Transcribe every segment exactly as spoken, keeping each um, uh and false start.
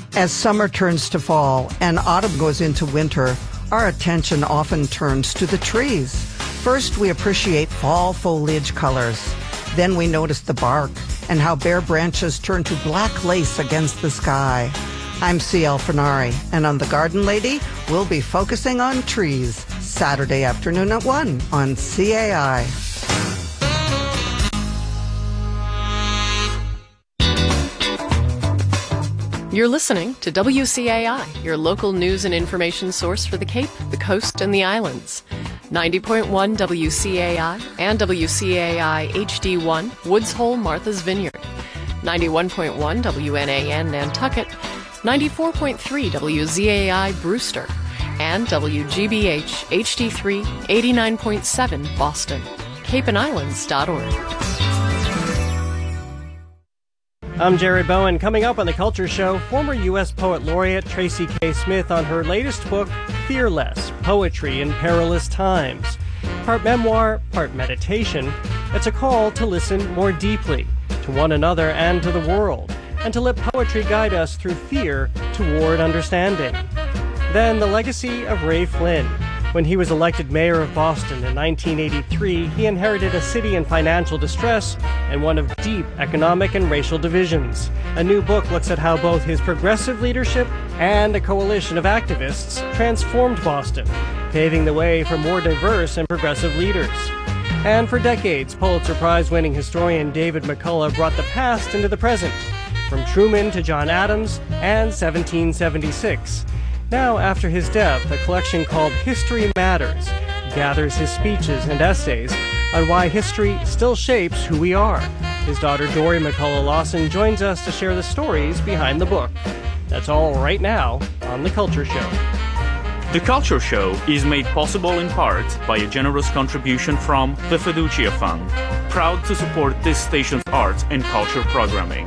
As summer turns to fall and autumn goes into winter, our attention often turns to the trees. First, we appreciate fall foliage colors. Then we notice the bark and how bare branches turn to black lace against the sky. I'm C L Fenari, and on The Garden Lady, we'll be focusing on trees, Saturday afternoon at one on C A I. You're listening to W C A I, your local news and information source for the Cape, the Coast, and the Islands. ninety point one W C A I and W C A I H D one, Woods Hole, Martha's Vineyard. ninety-one point one W N A N, Nantucket. ninety-four point three W Z A I, Brewster. And W G B H H D three, eighty-nine point seven, Boston. cape and islands dot org. I'm Jared Bowen. Coming up on The Culture Show, former U S Poet Laureate Tracy K. Smith on her latest book, Fearless, Poetry in Perilous Times. Part memoir, part meditation, it's a call to listen more deeply to one another and to the world, and to let poetry guide us through fear toward understanding. Then the legacy of Ray Flynn. When he was elected mayor of Boston in nineteen eighty-three, he inherited a city in financial distress and one of deep economic and racial divisions. A new book looks at how both his progressive leadership and a coalition of activists transformed Boston, paving the way for more diverse and progressive leaders. And for decades, Pulitzer Prize-winning historian David McCullough brought the past into the present, from Truman to John Adams and seventeen seventy-six. Now, after his death, a collection called History Matters gathers his speeches and essays on why history still shapes who we are. His daughter Dory McCullough Lawson joins us to share the stories behind the book. That's all right now on The Culture Show. The Culture Show is made possible in part by a generous contribution from the Fiducia Fund, proud to support this station's arts and culture programming.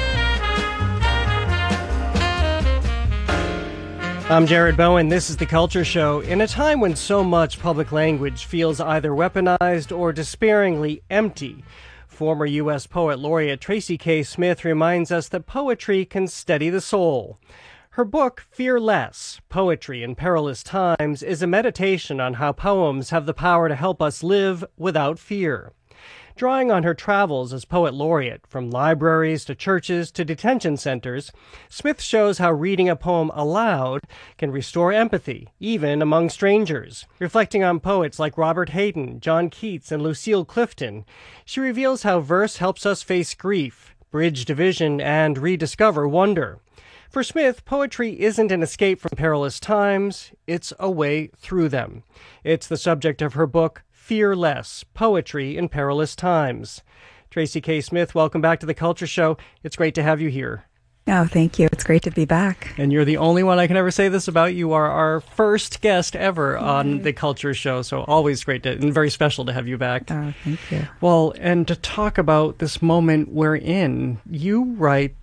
I'm Jared Bowen. This is The Culture Show. In a time when so much public language feels either weaponized or despairingly empty, former U S Poet Laureate Tracy K. Smith reminds us that poetry can steady the soul. Her book, Fearless, Poetry in Perilous Times, is a meditation on how poems have the power to help us live without fear. Drawing on her travels as poet laureate, from libraries to churches to detention centers, Smith shows how reading a poem aloud can restore empathy, even among strangers. Reflecting on poets like Robert Hayden, John Keats, and Lucille Clifton, she reveals how verse helps us face grief, bridge division, and rediscover wonder. For Smith, poetry isn't an escape from perilous times, it's a way through them. It's the subject of her book, Fearless, Poetry in Perilous Times. Tracy K. Smith, welcome back to The Culture Show. It's great to have you here. Oh, thank you. It's great to be back. And you're the only one I can ever say this about. You are our first guest ever on The Culture Show, so always great to, and very special to have you back. Oh, thank you. Well, and to talk about this moment we're in, you write